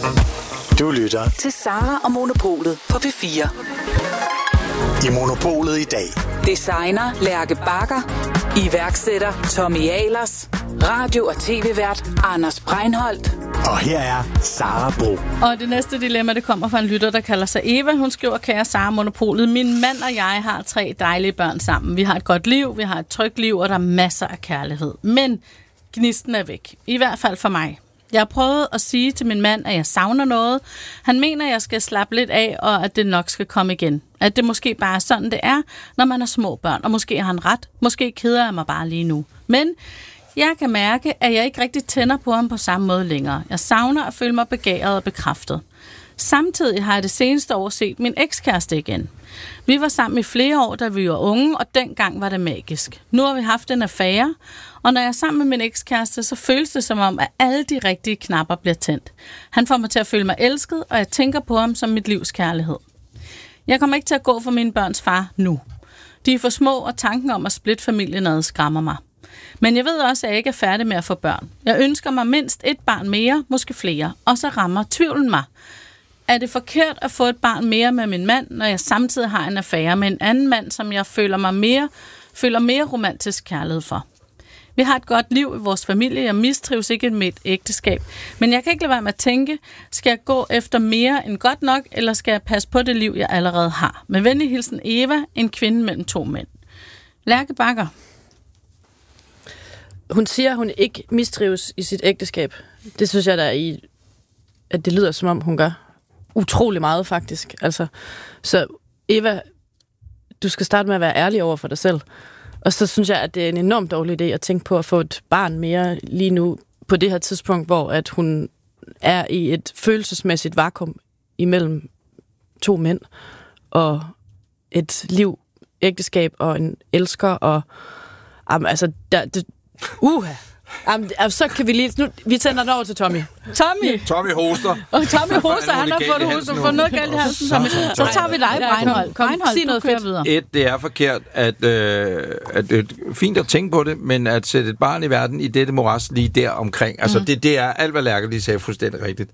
Du lytter til Sara og Monopolet på P4. I Monopolet i dag. Designer Lærke Bagger. Iværksætter Tommy Ahlers. Radio- og tv-vært Anders Breinholt. Og her er Sara Bro. Og det næste dilemma, det kommer fra en lytter, der kalder sig Eva. Hun skriver, kære Sara Monopolet, min mand og jeg har 3 dejlige børn sammen. Vi har et godt liv, vi har et trygt liv, og der er masser af kærlighed. Men gnisten er væk. I hvert fald for mig. Jeg har prøvet at sige til min mand, at jeg savner noget. Han mener, at jeg skal slappe lidt af, og at det nok skal komme igen. At det måske bare er sådan, det er, når man har små børn. Og måske har han ret. Måske keder jeg mig bare lige nu. Men jeg kan mærke, at jeg ikke rigtig tænder på ham på samme måde længere. Jeg savner at føle mig begæret og bekræftet. Samtidig har jeg det seneste år set min ekskæreste igen. Vi var sammen i flere år, da vi var unge, og dengang var det magisk. Nu har vi haft en affære, og når jeg er sammen med min ekskæreste, så føles det som om, at alle de rigtige knapper bliver tændt. Han får mig til at føle mig elsket, og jeg tænker på ham som mit livs kærlighed. Jeg kommer ikke til at gå for mine børns far nu. De er for små, og tanken om at splitte familien ad skræmmer mig. Men jeg ved også, at jeg ikke er færdig med at få børn. Jeg ønsker mig mindst 1 barn mere, måske flere, og så rammer tvivlen mig. Er det forkert at få et barn mere med min mand, når jeg samtidig har en affære med en anden mand, som jeg føler mere romantisk kærlighed for? Vi har et godt liv i vores familie, jeg mistrives ikke med et ægteskab. Men jeg kan ikke lade være med at tænke, skal jeg gå efter mere end godt nok, eller skal jeg passe på det liv, jeg allerede har? Med venlig hilsen Eva, en kvinde mellem 2 mænd. Lærke Bagger. Hun siger, at hun ikke mistrives i sit ægteskab. Det synes jeg, at det lyder, som om hun gør utrolig meget, faktisk. Altså, så Eva, du skal starte med at være ærlig over for dig selv. Og så synes jeg, at det er en enormt dårlig idé at tænke på at få et barn mere lige nu, på det her tidspunkt, hvor at hun er i et følelsesmæssigt vakuum imellem 2 mænd, og et liv, ægteskab og en elsker, og altså, så kan vi lige... Nu, vi sender den over til Tommy. Tommy hoster. Og Tommy hoster, han har fået hoster for noget galt i halsen. Så tager vi dig, Breinholt. Sig noget fedt videre. Det er forkert, at det er fint at tænke på det, men at sætte et barn i verden i dette moras lige der omkring. Altså, det er alt, hvad Lærke lige sagde, fuldstændig rigtigt.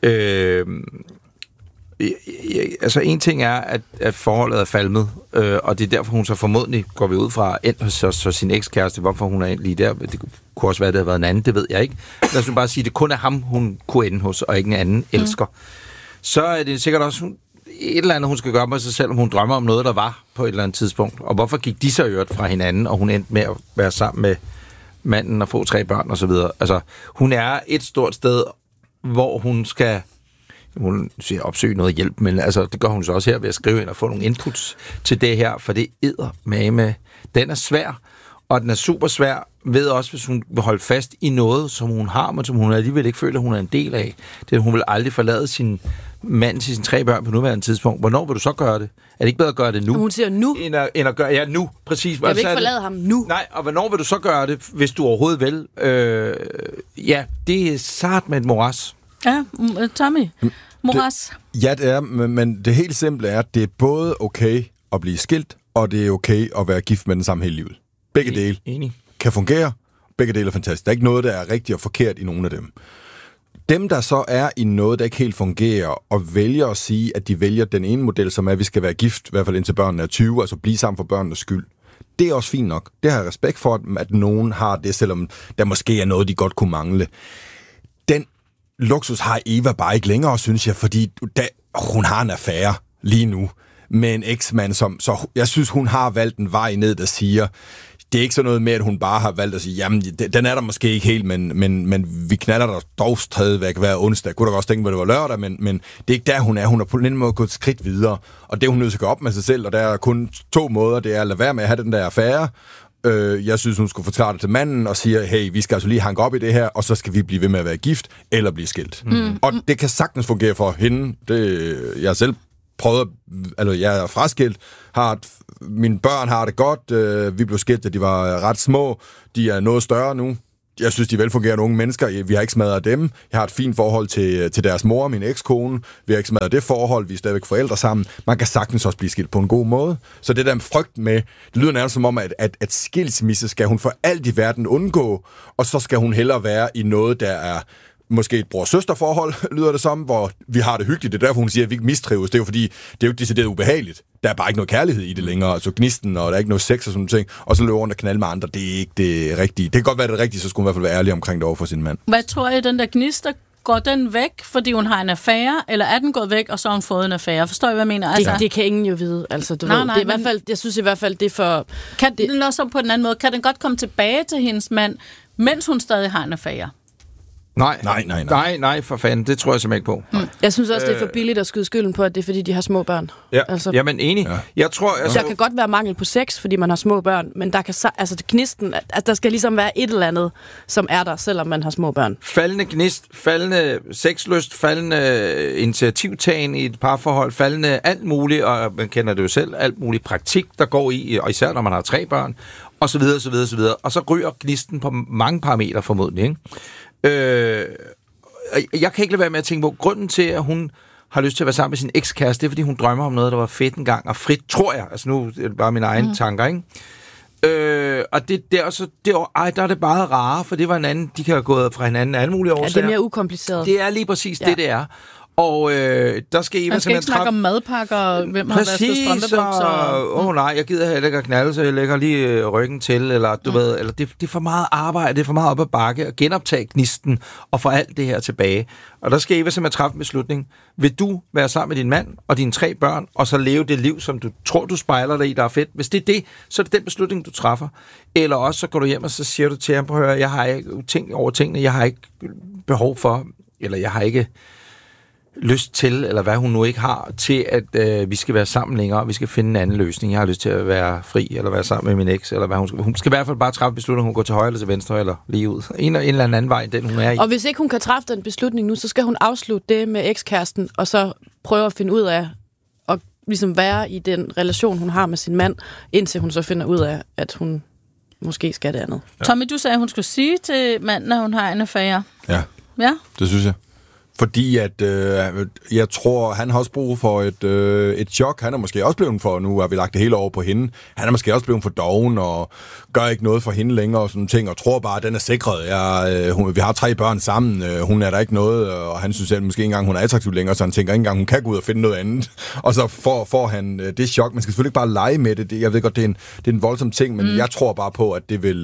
Altså, en ting er, at forholdet er falmet, og det er derfor, hun så formodentlig, går vi ud fra, endt så sin ekskæreste, hvorfor hun er lige der. Det kunne også være, det havde været en anden, det ved jeg ikke. Lad os bare sige, at det kun er ham, hun kunne ende hos, og ikke en anden elsker. Så er det sikkert også et eller andet, hun skal gøre med sig selv, om hun drømmer om noget, der var på et eller andet tidspunkt. Og hvorfor gik de så øvrigt fra hinanden, og hun endte med at være sammen med manden og få 3 børn og så videre. Altså, hun er et stort sted, hvor hun skal... Hun siger opsøge noget hjælp, men altså, det gør hun så også her ved at skrive ind og få nogle inputs til det her, for det med. Den er svær, og den er super svær, ved også, hvis hun vil holde fast i noget, som hun har, men som hun alligevel ikke føler, hun er en del af. Det, hun vil aldrig forlade sin mand til sine 3 børn på nuværende tidspunkt. Hvornår vil du så gøre det? Er det ikke bedre at gøre det nu? Hun siger nu. End at gøre, ja, nu, præcis. Jeg vil ikke forlade ham nu. Nej, og hvornår vil du så gøre det, hvis du overhovedet vil? Ja, det er sart med et moras. Ja, Tommy. Moras. Ja, det er, men det helt simple er, at det er både okay at blive skilt, og det er okay at være gift med den samme hele livet. Begge dele kan fungere. Begge dele er fantastisk. Der er ikke noget, der er rigtigt og forkert i nogen af dem. Dem, der så er i noget, der ikke helt fungerer, og vælger at sige, at de vælger den ene model, som er, at vi skal være gift, i hvert fald indtil børnene er 20, altså blive sammen for børnenes skyld. Det er også fint nok. Det har jeg respekt for, at nogen har det, selvom der måske er noget, de godt kunne mangle. Den luksus har Eva bare ikke længere, synes jeg, fordi hun har en affære lige nu med en eksmand, så jeg synes, hun har valgt en vej ned, der siger, det er ikke sådan noget med, at hun bare har valgt at sige, jamen, den er der måske ikke helt, men vi knaller der dog stadigvæk hver onsdag. Kunne da også tænke, at det var lørdag, men det er ikke der, hun er. Hun er på en måde gået et skridt videre, og det er hun nødt til at gå op med sig selv, og der er kun 2 måder. Det er at lade være med at have den der affære. Jeg synes, hun skulle forklare det til manden og sige, hey, vi skal altså lige hanke op i det her, og så skal vi blive ved med at være gift, eller blive skilt. Og det kan sagtens fungere for hende. Jeg har selv prøvet, jeg er fraskilt, mine børn har det godt, vi blev skilt, da de var ret små, de er noget større nu. Jeg synes, de er velfungerende unge mennesker. Vi har ikke smadret dem. Jeg har et fint forhold til deres mor, min ekskone. Vi har ikke smadret det forhold. Vi er stadigvæk forældre sammen. Man kan sagtens også blive skilt på en god måde. Så det der med frygt med, det lyder nærmest som om, at skilsmisse skal hun for alt i verden undgå, og så skal hun hellere være i noget, der er måske et bror-søster-forhold, lyder det som, hvor vi har det hyggeligt. Det er derfor, hun siger, at vi ikke mistrives. Det er jo fordi, det er jo decideret ubehageligt. Der er bare ikke noget kærlighed i det længere. Altså gnisten, og der er ikke noget sex og sådan noget. Og så løber rundt og knalde med andre. Det er ikke det rigtige. Det kan godt være det rigtige, så skulle hun i hvert fald være ærlig omkring det over for sin mand. Hvad tror I, den der gnister, går den væk, fordi hun har en affære, eller er den gået væk, og så har hun fået en affære? Forstår I, hvad jeg mener? Altså, det kan ingen jo vide. Altså, det er i hvert fald, jeg synes i hvert fald, det er for... Kan den også på den anden måde, kan den godt komme tilbage til hendes mand, mens hun stadig har en affære? Nej, for fanden. Det tror jeg simpelthen ikke på. Jeg synes også, det er for billigt at skyde skylden på, at det er, fordi de har små børn. Ja, altså, jamen enig. Ja. Jeg tror, der kan godt være mangel på sex, fordi man har små børn, men der kan gnisten, at der skal ligesom være et eller andet, som er der, selvom man har små børn. Faldende gnist, faldende sexlyst, faldende initiativtagen i et parforhold, faldende alt muligt, og man kender det jo selv, alt muligt praktik, der går i, og især når man har 3 børn, og så videre, så videre, så videre. Og så ryger gnisten på mange parametre formodentlig, ikke? Jeg kan ikke lade være med at tænke på, grunden til, at hun har lyst til at være sammen med sin ekskæreste, det er, fordi hun drømmer om noget, der var fedt engang, og frit, tror jeg. Altså nu er det bare mine egne tanker, ikke? Og der er det bare rare, for det var en anden, de kan have gået fra hinanden alle mulige årsager. Ja, det er mere ukompliceret. Det er lige præcis det er. Og der skal Eva... Man skal ikke snakke om madpakker, hvem har vasket strømpebukser. Nej, jeg gider heller ikke at knalde, så jeg lægger lige ryggen til, eller du ved, eller det er for meget arbejde, det er for meget op ad bakke, at genoptage gnisten, og få alt det her tilbage. Og der skal Eva simpelthen træffe en beslutning. Vil du være sammen med din mand og dine 3 børn, og så leve det liv, som du tror, du spejler dig i, der er fedt? Hvis det er det, så er det den beslutning, du træffer. Eller også så går du hjem, og så siger du til ham, prøv at høre, jeg har ikke tænkt over tingene, jeg har ikke behov for, eller jeg har ikke lyst til, eller hvad hun nu ikke har, til at vi skal være sammen længere, og vi skal finde en anden løsning. Jeg har lyst til at være fri, eller være sammen med min eks, eller hvad hun skal i hvert fald bare træffe beslutning, hun går til højre eller til venstre, eller lige ud. En eller anden vej, den hun er i. Og hvis ikke hun kan træffe den beslutning nu, så skal hun afslutte det med ekskæresten, og så prøve at finde ud af, at ligesom være i den relation, hun har med sin mand, indtil hun så finder ud af, at hun måske skal det andet. Ja. Tommy, du sagde, at hun skulle sige til manden, at hun har en affære. Ja, det synes jeg. Fordi at jeg tror, han har også brug for et chok. Han er måske også blevet for, nu har vi lagt det hele over på hende, han er måske også blevet for doven og gør ikke noget for hende længere og sådan ting, og tror bare, at den er sikret. Vi har 3 børn sammen, hun er der ikke noget, og han synes selv måske ikke engang, hun er attraktiv længere, så han tænker ikke engang, hun kan gå ud og finde noget andet. Og så får han det chok. Man skal selvfølgelig ikke bare lege med det. Jeg ved godt, det er en voldsom ting, men jeg tror bare på, at det vil...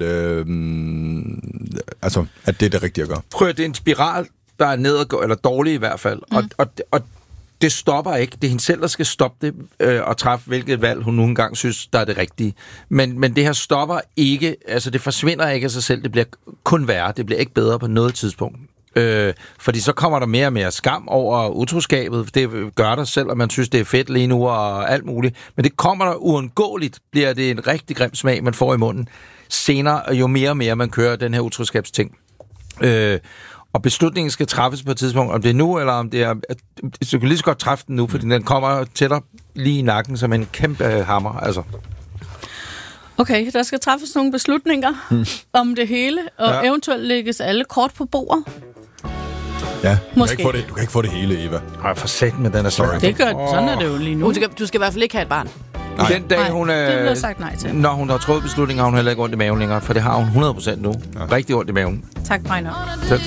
at det er det rigtige at gøre. Prøv at det er en spiral, der er nedadgående, eller dårlig i hvert fald. Og det stopper ikke. Det er hende selv, der skal stoppe det, og træffe hvilket valg, hun nu engang synes, der er det rigtige. Men det her stopper ikke, altså det forsvinder ikke af sig selv, det bliver kun værre, det bliver ikke bedre på noget tidspunkt. Fordi så kommer der mere og mere skam over utroskabet, det gør der selv, og man synes, det er fedt lige nu, og alt muligt. Men det kommer der uundgåeligt, bliver det en rigtig grim smag, man får i munden. Senere, jo mere og mere man kører den her utroskabsting. Og beslutningen skal træffes på et tidspunkt, om det er nu, eller om det er... Så kan lige så godt træffe den nu, fordi den kommer tættere lige i nakken som en kæmpe hammer, altså. Okay, der skal træffes nogle beslutninger om det hele, og eventuelt lægges alle kort på bordet. Ja, du kan ikke få det hele, Eva. Ej, for satan med den er sorry. Det gør sådan er det jo lige nu. Du skal i hvert fald ikke have et barn. Nej. Den dag, hun det bliver sagt nej til. Når hun har truffet beslutninger, har hun heller ikke ondt i maven længere, for det har hun 100% nu. Ja. Rigtig ondt i maven. Tak, Brejner.